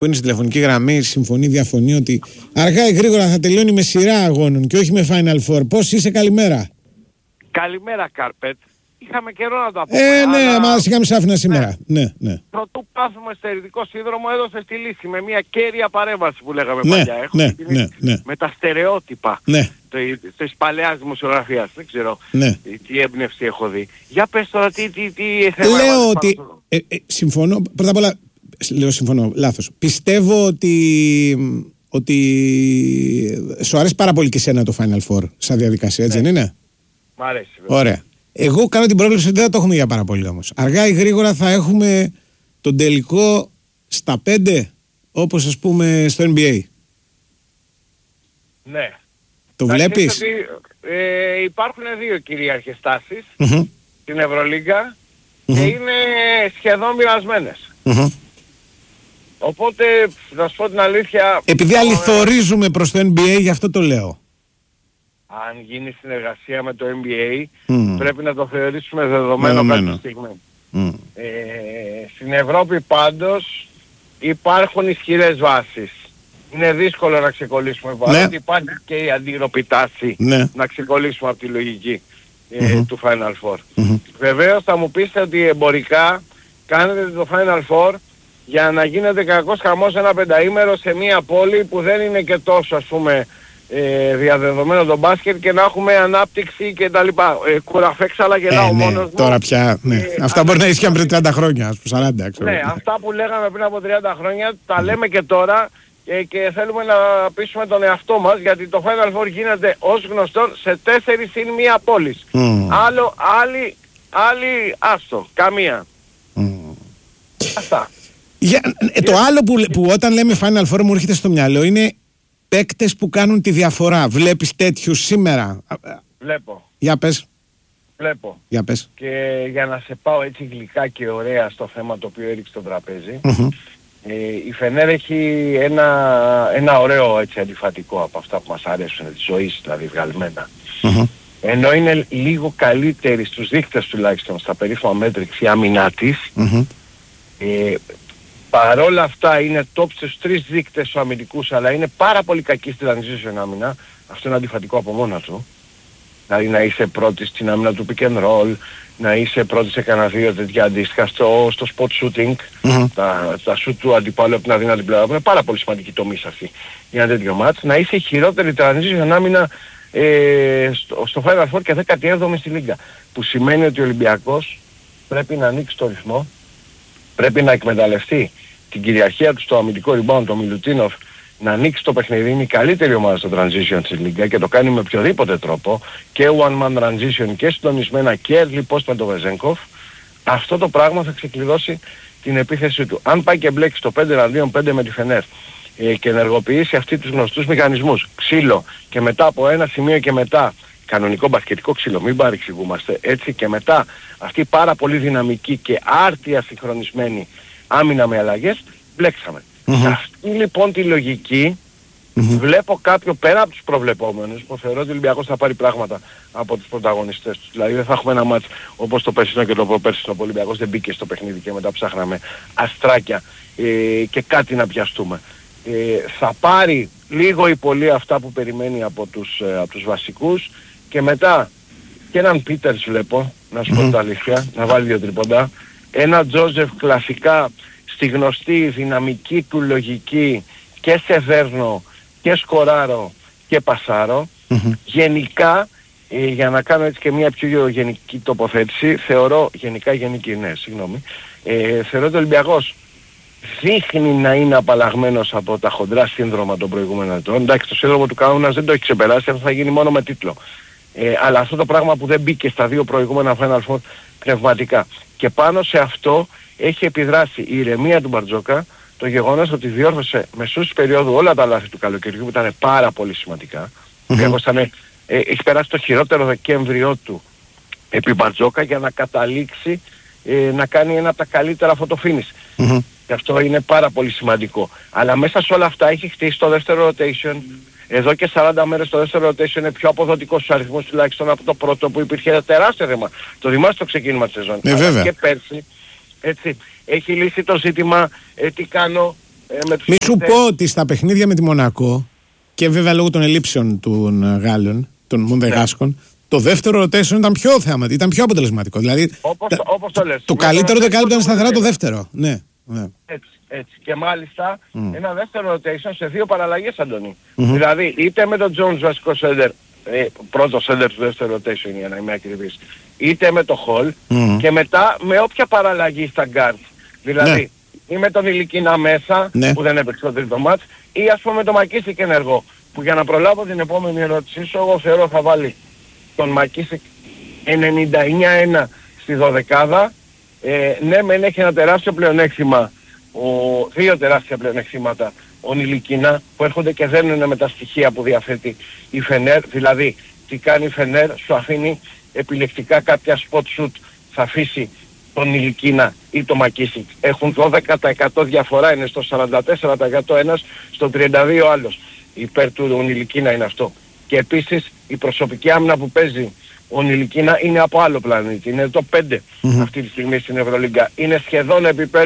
που είναι στη τηλεφωνική γραμμή, συμφωνεί, διαφωνεί ότι αργά ή γρήγορα θα τελειώνει με σειρά αγώνων και όχι με Final Four. Πώς είσαι, καλημέρα? Καλημέρα, Κάρπετ. Είχαμε καιρό να το πούμε. Ναι, μας είχαμε σάφνα σήμερα. Ναι. Πρωτού πάθουμε στερητικό σύνδρομο, έδωσε τη λύση με μια κέρια παρέμβαση που λέγαμε παλιά. Έχουμε με τα στερεότυπα της παλαιάς δημοσιογραφίας. Δεν ξέρω τι έμπνευση έχω δει. Για πες τώρα τι θέμα. Λέω ότι συμφωνώ, πρώτα απ' όλα συμφωνώ, λάθος. Πιστεύω ότι σου αρέσει πάρα πολύ και σένα το Final Four σαν διαδικασία, έτσι δεν είναι? Μ' αρέσει. Ωραία. Εγώ κάνω την πρόβλεψη ότι δεν θα το έχουμε για πάρα πολύ όμως. Αργά ή γρήγορα θα έχουμε τον τελικό στα 5, όπως ας πούμε στο NBA. Ναι. Το βλέπεις? Ότι, υπάρχουν δύο κυρίαρχες τάσεις στην Ευρωλίγκα και είναι σχεδόν μοιρασμένες. Οπότε, να σου πω την αλήθεια... Επειδή αληθορίζουμε προς το NBA, γι' αυτό το λέω. Αν γίνει συνεργασία με το NBA, πρέπει να το θεωρήσουμε δεδομένο κάποια στιγμή. Στην Ευρώπη πάντως υπάρχουν ισχυρές βάσεις. Είναι δύσκολο να ξεκολλήσουμε παρότι υπάρχει και η αντίρροπη τάση να ξεκολλήσουμε από τη λογική του Final Four. Βεβαίως θα μου πείτε ότι εμπορικά κάνετε το Final Four για να γίνεται κακός χαμός ένα πενταήμερο σε μια πόλη που δεν είναι και τόσο, ας πούμε, διαδεδομένο το μπάσκετ και να έχουμε ανάπτυξη και τα λοιπά. Κουραφέξαλα γελάω μόνος μου. Τώρα πια, αυτά μπορεί να ισχύουν πριν 30 χρόνια, ας πούμε 40, ξέρω. Ναι, αυτά που λέγαμε πριν από 30 χρόνια τα λέμε και τώρα και θέλουμε να πείσουμε τον εαυτό μας, γιατί το Final Four γίνεται ως γνωστόν σε 4 συν μία πόλης. Άλλη άστο, καμία. Αυτά. Το άλλο που όταν λέμε Final Four μου έρχεται στο μυαλό είναι παίκτες που κάνουν τη διαφορά. Βλέπεις τέτοιους σήμερα? Βλέπω. Για πες. Βλέπω. Για πες. Και για να σε πάω έτσι γλυκά και ωραία στο θέμα το οποίο έριξε στο τραπέζι, η Φενέρ έχει ένα ωραίο έτσι αντιφατικό από αυτά που μας αρέσουν, της ζωής δηλαδή βγαλμένα. Ενώ είναι λίγο καλύτερη στους δείκτες τουλάχιστον στα περίφημα μέτρηξ η άμυνά της, παρόλα αυτά είναι top στους 3 δείκτες αμυντικούς, αλλά είναι πάρα πολύ κακή στη transition άμυνα. Αυτό είναι αντιφατικό από μόνα του. Δηλαδή να είσαι πρώτη στην άμυνα του pick and roll, να είσαι πρώτη σε κανένα 2 τέτοια αντίστοιχα στο spot shooting, τα shoot του αντιπάλου από την αδύνατη πλευρά, είναι πάρα πολύ σημαντική τομή αυτή για ένα τέτοιο match. Να είσαι χειρότερη transition άμυνα στο Final Four και 17η στη Λίγκα. Που σημαίνει ότι ο Ολυμπιακός πρέπει να ανοίξει το ρυθμό, πρέπει να εκμεταλλευτεί την κυριαρχία του στο αμυντικό rebound, το Μιλουτίνοφ, να ανοίξει το παιχνίδι. Είναι η καλύτερη ομάδα στο transition της Λίγκα και το κάνει με οποιοδήποτε τρόπο, και one man transition και συντονισμένα και early post με τον Βεζένκοφ. Αυτό το πράγμα θα ξεκλειδώσει την επίθεση του. Αν πάει και μπλέξει το 5-2-5 με τη Φενέρ και ενεργοποιήσει αυτοί τους γνωστούς μηχανισμούς, ξύλο, και μετά από ένα σημείο και μετά κανονικό μπασκετικό ξύλο, μην παρεξηγούμαστε, έτσι, και μετά αυτή πάρα πολύ δυναμική και άρτια συγχρονισμένη άμυνα με αλλαγές, μπλέξαμε. Αυτή λοιπόν τη λογική βλέπω κάποιο πέρα από τους προβλεπόμενους, που θεωρώ ότι ο Ολυμπιακός θα πάρει πράγματα από τους πρωταγωνιστές τους. Δηλαδή δεν θα έχουμε ένα μάτς όπως το περσινό και το προπέρσινο, που ο Ολυμπιακός δεν μπήκε στο παιχνίδι και μετά ψάχναμε αστράκια και κάτι να πιαστούμε. Θα πάρει λίγο ή πολύ αυτά που περιμένει από τους βασικούς, και μετά και έναν Πίτερς βλέπω, να σου πω την αλήθεια, να βάλει 2 τρίποντα, ένα Τζόζεφ κλασικά στη γνωστή δυναμική του λογική, και σε δέρνω και σκοράρω και πασάρω. Γενικά, για να κάνω έτσι και μια πιο γενική τοποθέτηση, θεωρώ θεωρώ ότι ο Ολυμπιακός δείχνει να είναι απαλλαγμένος από τα χοντρά σύνδρομα των προηγούμενων ετών. Εντάξει, το σύνδρομο του Κάουνας δεν το έχει ξεπεράσει, αυτό θα γίνει μόνο με τίτλο. Αλλά αυτό το πράγμα που δεν μπήκε στα 2 προηγούμενα Final Four πνευματικά. Και πάνω σε αυτό έχει επιδράσει η ηρεμία του Μπαρτζόκα, το γεγονός ότι διόρθωσε μεσούς περίοδου όλα τα λάθη του καλοκαιριού που ήταν πάρα πολύ σημαντικά. Έχει περάσει το χειρότερο Δεκέμβριό του επί Μπαρτζόκα για να καταλήξει να κάνει ένα από τα καλύτερα φωτοφίνις. Και αυτό είναι πάρα πολύ σημαντικό. Αλλά μέσα σε όλα αυτά έχει χτίσει το δεύτερο rotation. Εδώ και 40 μέρες το δεύτερο rotation είναι πιο αποδοτικό στους αριθμούς τουλάχιστον από το πρώτο, που υπήρχε ένα τεράστιο θέμα. Το θυμάστε το ξεκίνημα της σεζόν. Αλλά και πέρσι, έτσι, έχει λύσει το ζήτημα τι κάνω Μη σου πω ότι στα παιχνίδια με τη Μονακό και βέβαια λόγω των ελλείψεων των Γάλλων, των Μοντεγάσκων, το δεύτερο rotation ήταν πιο θεαματικό, ήταν πιο αποτελεσματικό. Δηλαδή, όπως το λες. Το καλύτερο δεκάλεπτο ήταν σταθερά το δεύτερο. Ναι. Έτσι. Και μάλιστα ένα δεύτερο rotation σε 2 παραλλαγές, Αντώνη. Δηλαδή, είτε με τον Jones βασικό σέντερ, πρώτο σέντερ του δεύτερου rotation για να είμαι ακριβής, είτε με το Hall και μετά με όποια παραλλαγή στα guard. Δηλαδή, ή με τον Ηλικίνα μέσα, που δεν έπαιξε το τρίτο μάτς, ή ας πούμε το Μακίσικ ενεργό, που για να προλάβω την επόμενη ερώτησή σου, εγώ θεωρώ θα βάλει τον Μακίσικ 99-1 στη 12η. Ναι, μεν έχει ένα τεράστιο πλεονέκτημα, 2 τεράστια πλεονέκτηματα, ο Νιλικίνα, που έρχονται και δένουν με τα στοιχεία που διαθέτει η Φενέρ. Δηλαδή, τι κάνει η Φενέρ, σου αφήνει επιλεκτικά κάποια spot shoot, θα αφήσει τον Νιλικίνα ή το Μακίσικ. Έχουν 12% διαφορά, είναι στο 44% ένας, στο 32% άλλος. Υπέρ του Νιλικίνα είναι αυτό. Και επίσης η προσωπική άμυνα που παίζει ο Νιλικίνα είναι από άλλο πλανήτη. Είναι το 5 αυτή τη στιγμή στην Ευρωλίγκα. Είναι σχεδόν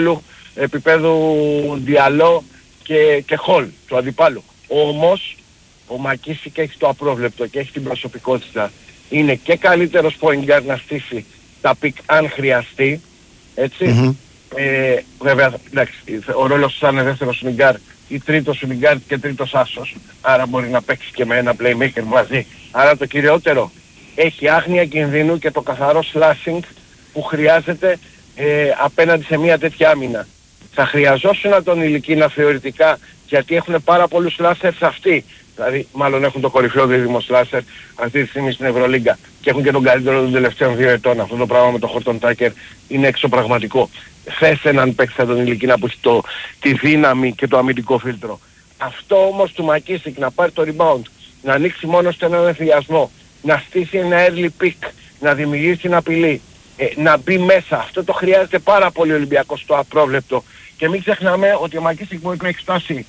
επίπεδου Διαλό και Χολ του αντιπάλου. Όμως ο Μακίσικ έχει το απρόβλεπτο και έχει την προσωπικότητα. Είναι και καλύτερος point guard να στήσει τα πικ αν χρειαστεί. Έτσι. Βέβαια, εντάξει, ο ρόλος του θα είναι δεύτερος σουτ ή τρίτος σουτ και τρίτος άσος. Άρα μπορεί να παίξει και με ένα playmaker μαζί. Άρα το κυριότερο, έχει άγνοια κινδύνου και το καθαρό slashing που χρειάζεται απέναντι σε μια τέτοια άμυνα. Θα χρειαζόσουν τον Ηλικίνα θεωρητικά, γιατί έχουν πάρα πολλούς slashers αυτοί. Δηλαδή, μάλλον έχουν το κορυφαίο δίδυμο slasher αυτή τη στιγμή στην Ευρωλίγκα και έχουν και τον καλύτερο των τελευταίων 2 ετών. Αυτό το πράγμα με τον Χόρτον Τάκερ είναι εξωπραγματικό. Θες έναν παίκτη σαν τον Ηλικίνα που έχει τη δύναμη και το αμυντικό φίλτρο. Αυτό όμως του Μακίσικ να πάρει το rebound, να ανοίξει μόνο στον έναν εφηδιασμό, να στήσει ένα early pick, να δημιουργήσει την απειλή, να μπει μέσα. Αυτό το χρειάζεται πάρα πολύ ο Ολυμπιακός στο απρόβλεπτο. Και μην ξεχνάμε ότι ο Μακίσικ μπορεί να έχει φτάσει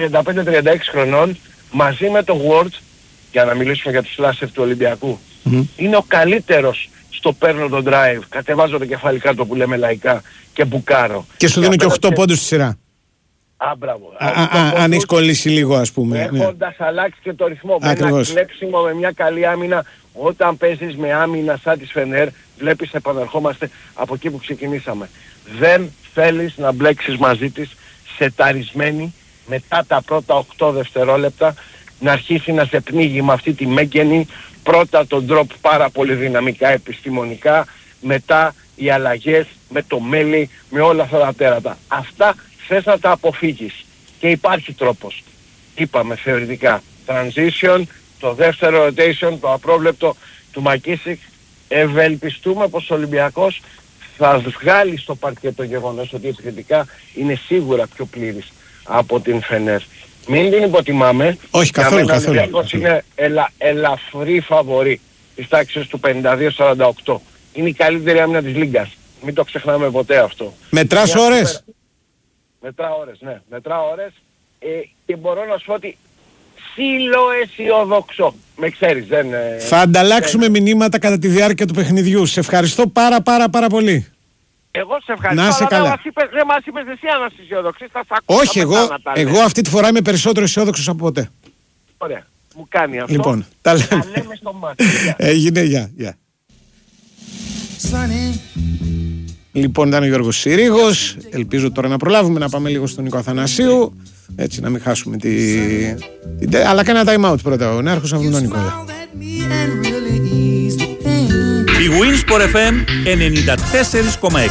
35-36 χρονών, μαζί με το Ward, για να μιλήσουμε για τους slasher του Ολυμπιακού, είναι ο καλύτερος στο παίρνω το drive, κατεβάζω το κεφάλι κάτω που λέμε λαϊκά και μπουκάρω. Και σου δίνω και 8 πόντους στη σειρά. Μπράβο. Αν έχεις κολλήσει λίγο, ας πούμε. Έχοντας αλλάξει και το ρυθμό. Με ένα κλέψιμο, με μια καλή άμυνα, όταν παίζεις με άμυνα σαν της Φενέρ, βλέπεις επανερχόμαστε από εκεί που ξεκινήσαμε. Δεν θέλεις να μπλέξεις μαζί της σεταρισμένη μετά τα πρώτα 8 δευτερόλεπτα, να αρχίσει να σε πνίγει με αυτή τη μέγενη, πρώτα τον drop πάρα πολύ δυναμικά επιστημονικά, μετά οι αλλαγές με το μέλι, με όλα αυτά τα τέρατα. Αυτά θες να τα αποφύγεις και υπάρχει τρόπος. Είπαμε θεωρητικά transition, το δεύτερο rotation, το απρόβλεπτο του Μακίσικ. Ευελπιστούμε πως ο Ολυμπιακός θα βγάλει στο παρκέ το γεγονός ότι επιθετικά είναι σίγουρα πιο πλήρης από την Φενέρ. Μην την υποτιμάμε. Όχι καθόλου. Ο Ολυμπιακός είναι ελαφρύ φαβορί της τάξης του 52-48. Είναι η καλύτερη άμυνα της Λίγκας. Μην το ξεχνάμε ποτέ αυτό. Μετράς ώρες. Μετρά ώρες, ναι. Μετρά ώρες και μπορώ να σου πω ότι φιλοαισιοδοξώ. Με ξέρεις, δεν... Θα ανταλλάξουμε μηνύματα κατά τη διάρκεια του παιχνιδιού. Σε ευχαριστώ πάρα πολύ. Εγώ σε ευχαριστώ. Να είσαι καλά. Δεν μας είπες εσύ αν είσαι αισιοδοξής, θα σ' ακούω. Όχι, εγώ αυτή τη φορά είμαι περισσότερο αισιόδοξος από ποτέ. Ωραία. Μου κάνει αυτό. Λοιπόν, τα λέμε στο μάτι. Έγινε, γεια. Λοιπόν, ήταν ο Γιώργος Συρίγος. Ελπίζω τώρα να προλάβουμε να πάμε λίγο στον Νίκο Αθανασίου. Έτσι, να μην χάσουμε αλλά κάνει ένα time out πρώτα ο Νέαρχος από τον Νικόλα. Η Winsport FM 94,6.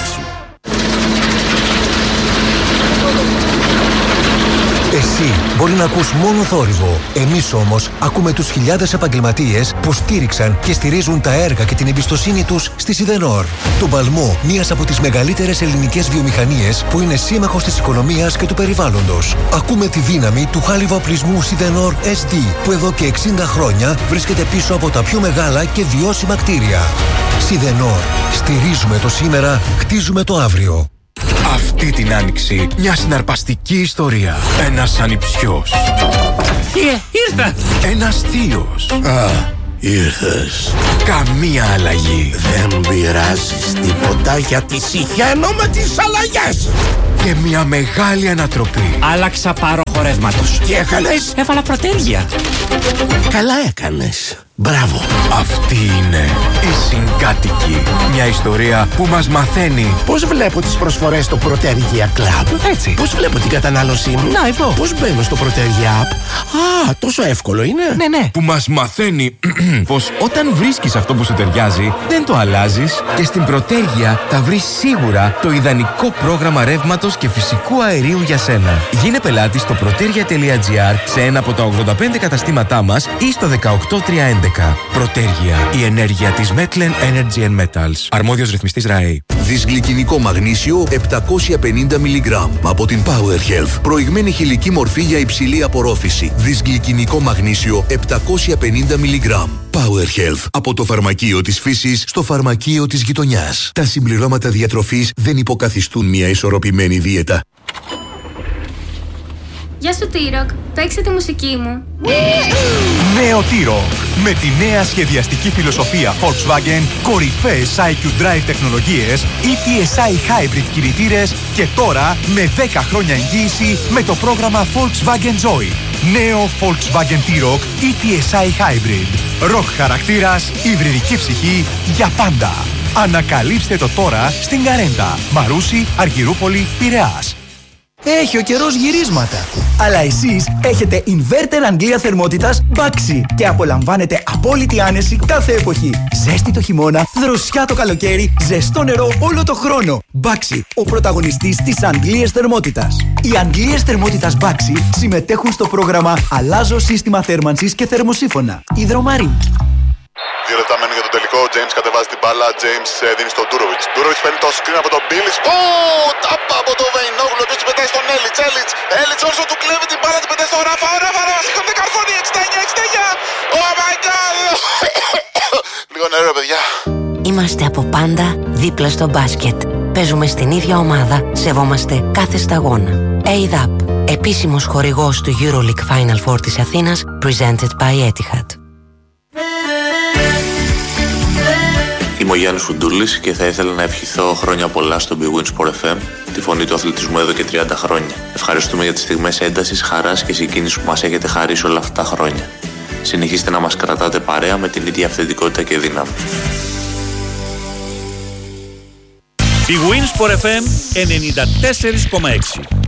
Εσύ μπορεί να ακούς μόνο θόρυβο. Εμείς όμως ακούμε τους χιλιάδες επαγγελματίες που στήριξαν και στηρίζουν τα έργα και την εμπιστοσύνη τους στη Σιδενόρ. Τον παλμό μιας από τις μεγαλύτερες ελληνικές βιομηχανίες που είναι σύμμαχος της οικονομίας και του περιβάλλοντος. Ακούμε τη δύναμη του χάλιβα-οπλισμού Σιδενόρ SD που εδώ και 60 χρόνια βρίσκεται πίσω από τα πιο μεγάλα και βιώσιμα κτίρια. Σιδενόρ. Στηρίζουμε το σήμερα, χτίζουμε το αύριο. Αυτή την άνοιξη μια συναρπαστική ιστορία. Ένας ανιψιός. Ήρθα! Ένας θείος. Ήρθες. Καμία αλλαγή. Δεν πειράζεις τίποτα γιατί συχαίνω με τις αλλαγές. και μια μεγάλη ανατροπή. Άλλαξα πάροχο ρεύματος. Τι έκανες? Έβαλα προτέρια. Καλά έκανες. Μπράβο. Αυτή είναι η Συγκάτοικοι. Μια ιστορία που μας μαθαίνει Πώς βλέπω τις προσφορές στο Protergia Club? έτσι. Πώς βλέπω την κατανάλωσή μου? Να, εδώ. Πώς μπαίνω στο Protergia App? Α, τόσο εύκολο είναι. Ναι. Που μας μαθαίνει πως όταν βρίσκεις αυτό που σου ταιριάζει, δεν το αλλάζεις και στην Protergia θα βρεις σίγουρα το ιδανικό πρόγραμμα ρεύματος και φυσικού αερίου για σένα. Γίνε πελάτη στο protergia.gr σε ένα από τα 85 καταστήματά μας ή στο 18311. Protergia, η ενέργεια της Metlen Energy and Metals. Αρμόδιος ρυθμιστής ΡΑΕ. Δυσγλυκινικό μαγνήσιο 750 mg από την Power Health. Προηγμένη χηλική μορφή για υψηλή απορρόφηση. Δυσγλυκινικό μαγνήσιο 750 mg. Power Health. Από το φαρμακείο της φύσης στο φαρμακείο της γειτονιάς. Τα συμπληρώματα διατροφής δεν υποκαθιστούν μια ισορροπημένη δίαιτα. Γεια σου T-Rock, παίξε τη μουσική μου. Νέο T-Rock. Με τη νέα σχεδιαστική φιλοσοφία Volkswagen, κορυφαίες IQ Drive τεχνολογίες, ETSI Hybrid κινητήρες και τώρα με 10 χρόνια εγγύηση με το πρόγραμμα Volkswagen Zoe. Νέο Volkswagen T-Rock ETSI Hybrid. Rock χαρακτήρας, υβριδική ψυχή για πάντα. Ανακαλύψτε το τώρα στην Καρέντα, Μαρούσι, Αργυρούπολη, Πειραιάς. Έχει ο καιρός γυρίσματα. Αλλά εσείς έχετε inverter Αγγλία θερμότητας Baxi και απολαμβάνετε απόλυτη άνεση κάθε εποχή. Ζέστη το χειμώνα, δροσιά το καλοκαίρι, ζεστό νερό όλο το χρόνο. Baxi, ο πρωταγωνιστής της Αγγλίας θερμότητας. Οι Αγγλίες θερμότητας Baxi συμμετέχουν στο πρόγραμμα Αλλάζω σύστημα θέρμανσης και θερμοσύφωνα. Υδρομαρή. 2 λεπτά μένουν για τον τελικό. James κατεβάζει την μπάλα. James δίνει στον Ντούροβιτς. Ντούροβιτς παίρνει το screen από τον Μπίλιτς. Τάπα από τον Βεϊνόγλου. Ο οποίος την πετάει στον Έλιτς. Έλιτς όσο του κλέβει την μπάλα, την πετάει στον Ράφα. Ο Ράφα σηκώνει την καρφώνει. 69. Oh my god. Λίγο νερό παιδιά. Είμαστε από πάντα δίπλα στο μπάσκετ. Παίζουμε στην ίδια ομάδα. Σεβόμαστε κάθε σταγόνα. ADAP, επίσημος χορηγός του EuroLeague Final Four της Αθήνας. Presented by Etihad. Είμαι ο Γιάννης Φουντούλης και θα ήθελα να ευχηθώ χρόνια πολλά στο Big Win Sport FM, τη φωνή του αθλητισμού εδώ και 30 χρόνια. Ευχαριστούμε για τις στιγμές έντασης, χαράς και συγκίνησης που μας έχετε χαρίσει όλα αυτά τα χρόνια. Συνεχίστε να μας κρατάτε παρέα με την ίδια αυθεντικότητα και δύναμη. Big Win Sport FM 94,6.